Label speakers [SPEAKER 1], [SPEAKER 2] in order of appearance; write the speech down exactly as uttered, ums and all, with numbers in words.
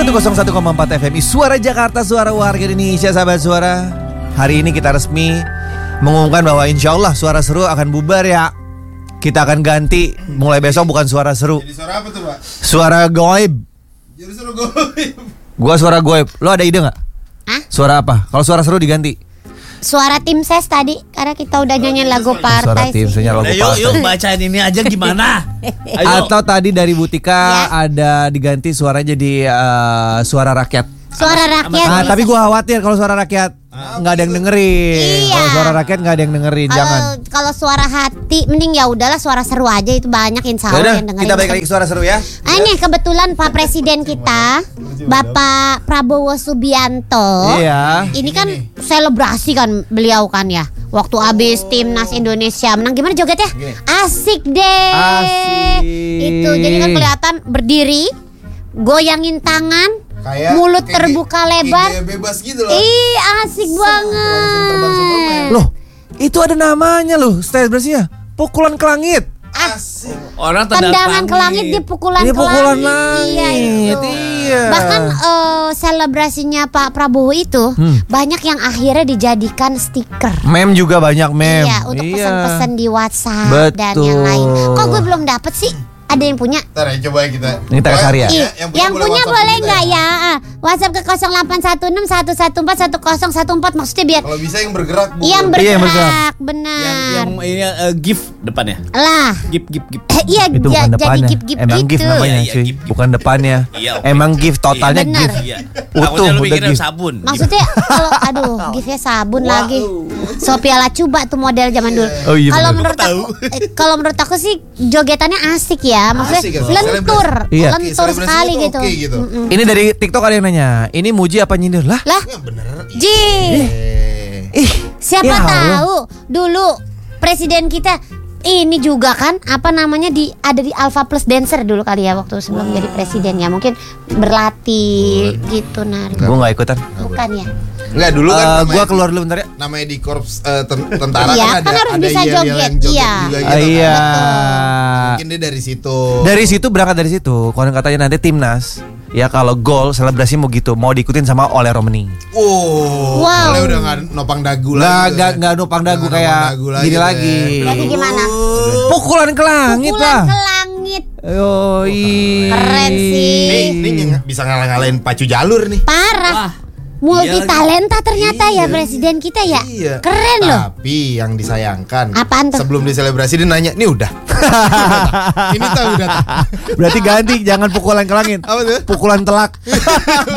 [SPEAKER 1] seratus satu koma empat F M I Suara Jakarta, suara warga Indonesia, sahabat suara. Hari ini kita resmi mengumumkan bahwa insya Allah Suara Seru akan bubar ya. Kita akan ganti mulai besok bukan Suara Seru.
[SPEAKER 2] Jadi suara apa tuh, Pak?
[SPEAKER 1] Suara goib.
[SPEAKER 2] Jadi suara goib.
[SPEAKER 1] Gua suara goib. Lo ada ide gak?
[SPEAKER 3] Hah?
[SPEAKER 1] Suara apa? Kalau Suara Seru diganti
[SPEAKER 3] Suara tim ses tadi, karena kita udah nyanyiin lagu partai.
[SPEAKER 1] Suara tim
[SPEAKER 3] sih.
[SPEAKER 1] sesnya lagu
[SPEAKER 4] Nah, yuk,
[SPEAKER 1] partai.
[SPEAKER 4] yuk bacain ini aja gimana? Ayo.
[SPEAKER 1] Atau tadi dari Butika
[SPEAKER 3] Ya.
[SPEAKER 1] ada diganti suaranya jadi uh, suara rakyat.
[SPEAKER 3] Suara rakyat.
[SPEAKER 1] Ah,
[SPEAKER 3] bisa.
[SPEAKER 1] tapi gue khawatir kalau suara rakyat nggak ada yang dengerin.
[SPEAKER 3] Iya.
[SPEAKER 1] Kalau suara rakyat nggak ada yang dengerin, jangan.
[SPEAKER 3] Kalau kalau suara hati, mending ya udahlah Suara Seru aja, itu banyak insya Allah
[SPEAKER 1] Yaudah,
[SPEAKER 3] yang dengerin.
[SPEAKER 1] kita balik lagi ke Suara Seru ya.
[SPEAKER 3] Ah, ini kebetulan Pak Presiden kita, Bapak Prabowo Subianto.
[SPEAKER 1] Iya.
[SPEAKER 3] Ini kan selebrasi kan beliau kan ya. Waktu habis timnas Indonesia menang, gimana jogetnya? Asik deh.
[SPEAKER 1] Asik.
[SPEAKER 3] Itu jadi kan kelihatan berdiri, goyangin tangan,
[SPEAKER 2] Kayak
[SPEAKER 3] mulut
[SPEAKER 2] kayak
[SPEAKER 3] terbuka
[SPEAKER 2] kayak
[SPEAKER 3] lebar.
[SPEAKER 2] gaya bebas gitu loh.
[SPEAKER 3] Ih, asik banget.
[SPEAKER 1] Loh, itu ada namanya loh, selebrasinya. Pukulan ke langit.
[SPEAKER 2] Asik.
[SPEAKER 4] Orang tendang
[SPEAKER 3] Tendangan ke langit di pukulan
[SPEAKER 1] Ini
[SPEAKER 3] ke
[SPEAKER 1] pukulan
[SPEAKER 3] langit. Iya,
[SPEAKER 1] langit.
[SPEAKER 3] itu.
[SPEAKER 1] Iya.
[SPEAKER 3] Bahkan eh, selebrasinya Pak Prabowo itu
[SPEAKER 1] Hmm.
[SPEAKER 3] banyak yang akhirnya dijadikan stiker.
[SPEAKER 1] Meme juga banyak meme.
[SPEAKER 3] Iya, untuk pesan-pesan di WhatsApp dan
[SPEAKER 1] Betul.
[SPEAKER 3] yang lain. Kok gue belum dapet sih? Ada yang punya?
[SPEAKER 2] Ntar ya coba kita.
[SPEAKER 1] Ini kita cari ya?
[SPEAKER 3] Ih, yang punya
[SPEAKER 2] WhatsApp
[SPEAKER 3] boleh
[SPEAKER 2] kita
[SPEAKER 3] nggak ya? Ah, WhatsApp ke nol delapan satu enam satu satu empat satu nol satu empat, maksudnya biar
[SPEAKER 2] Kalau bisa yang bergerak, Bu.
[SPEAKER 3] yang
[SPEAKER 1] Iya, yang
[SPEAKER 3] bergerak,
[SPEAKER 1] bergerak.
[SPEAKER 3] benar.
[SPEAKER 4] Yang yang ini uh, GIF depannya.
[SPEAKER 3] Lah,
[SPEAKER 4] GIF GIF GIF.
[SPEAKER 3] eh, iya
[SPEAKER 1] Itu
[SPEAKER 3] ja-
[SPEAKER 1] bukan
[SPEAKER 3] jadi
[SPEAKER 1] depannya.
[SPEAKER 3] gip-gip
[SPEAKER 1] Emang
[SPEAKER 3] gitu.
[SPEAKER 1] gift namanya
[SPEAKER 4] Iya, iya,
[SPEAKER 1] cuy,
[SPEAKER 4] gift, gift.
[SPEAKER 1] bukan depannya.
[SPEAKER 4] Iya, oke.
[SPEAKER 1] Emang gift totalnya
[SPEAKER 3] Bener.
[SPEAKER 1] gift.
[SPEAKER 4] Iya.
[SPEAKER 1] Utuh,
[SPEAKER 4] Takutnya lu
[SPEAKER 1] udah
[SPEAKER 4] mikirnya
[SPEAKER 1] gift.
[SPEAKER 4] sabun.
[SPEAKER 3] Maksudnya kalau aduh, giftnya sabun lagi. Sophia Lacuba tuh model zaman dulu.
[SPEAKER 1] Oh, iya
[SPEAKER 3] Kalau
[SPEAKER 1] bener.
[SPEAKER 3] menurut
[SPEAKER 4] Aku
[SPEAKER 3] aku, eh, kalau menurut aku sih jogetannya asik ya. Maksudnya
[SPEAKER 2] Asik ya,
[SPEAKER 3] lentur,
[SPEAKER 1] Iya.
[SPEAKER 3] lentur
[SPEAKER 2] Selebrasinya
[SPEAKER 3] sekali
[SPEAKER 2] tuh
[SPEAKER 3] gitu.
[SPEAKER 2] oke gitu.
[SPEAKER 3] Mm-mm.
[SPEAKER 1] Ini dari TikTok ada yang nanya, ini muji apa nyindir? Lah,
[SPEAKER 3] Lah,
[SPEAKER 2] Ya bener.
[SPEAKER 3] Ji,
[SPEAKER 2] Eh.
[SPEAKER 1] ih,
[SPEAKER 3] siapa
[SPEAKER 1] ya Allah.
[SPEAKER 3] tahu dulu presiden kita ini juga kan apa namanya di ada di Alpha Plus Dancer dulu kali ya waktu sebelum jadi presiden ya, mungkin berlatih gitu nari.
[SPEAKER 1] Gue nggak ikutan.
[SPEAKER 3] Bukan ya?
[SPEAKER 2] Enggak dulu kan
[SPEAKER 1] Eh,
[SPEAKER 2] namanya,
[SPEAKER 1] gua keluar dulu bentar ya.
[SPEAKER 2] namanya di korps eh, ten- tentara
[SPEAKER 3] Iya,
[SPEAKER 2] kan ada
[SPEAKER 3] kan harus
[SPEAKER 2] ada
[SPEAKER 3] bisa
[SPEAKER 2] yel-yel
[SPEAKER 3] joget,
[SPEAKER 2] yang joget
[SPEAKER 3] iya.
[SPEAKER 2] juga
[SPEAKER 1] Ah,
[SPEAKER 2] gitu
[SPEAKER 1] iya.
[SPEAKER 2] kan. Mungkin dia dari situ.
[SPEAKER 1] Dari situ berangkat dari situ. Kalau katanya nanti timnas, ya kalau gol selebrasi mau gitu, mau diikutin sama Ole Romani.
[SPEAKER 2] Oh,
[SPEAKER 3] Wow.
[SPEAKER 2] Oleh udah nggak nopang dagu
[SPEAKER 1] Lah,
[SPEAKER 2] lagi.
[SPEAKER 1] nggak nggak numpang dagu
[SPEAKER 2] Nggak
[SPEAKER 1] kayak
[SPEAKER 2] nopang dagu
[SPEAKER 1] gini
[SPEAKER 2] tuh,
[SPEAKER 1] lagi.
[SPEAKER 2] ya.
[SPEAKER 3] Berarti gimana?
[SPEAKER 1] Pukulan ke langit
[SPEAKER 3] Pukulan
[SPEAKER 1] lah.
[SPEAKER 3] ke langit.
[SPEAKER 1] Yoi.
[SPEAKER 3] Keren sih.
[SPEAKER 2] Nih, ini yang bisa ngalah-ngalahin pacu jalur nih.
[SPEAKER 3] Parah.
[SPEAKER 4] Wah,
[SPEAKER 3] Multi
[SPEAKER 4] iya lagi.
[SPEAKER 3] talenta ternyata ya
[SPEAKER 2] Iya.
[SPEAKER 3] presiden kita ya.
[SPEAKER 2] Iya.
[SPEAKER 3] Keren loh.
[SPEAKER 2] Tapi yang disayangkan,
[SPEAKER 3] Apaan tuh?
[SPEAKER 2] sebelum diselebrasi dia nanya, "Ini udah." Ini tahu udah.
[SPEAKER 1] Berarti ganti, jangan pukulan ke langit.
[SPEAKER 2] Apa tuh?
[SPEAKER 1] Pukulan telak.